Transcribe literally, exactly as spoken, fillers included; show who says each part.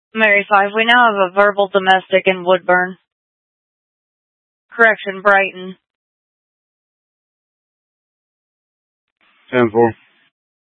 Speaker 1: Mary five, we now have a verbal domestic in Woodburn. Correction, Brighton.
Speaker 2: ten four.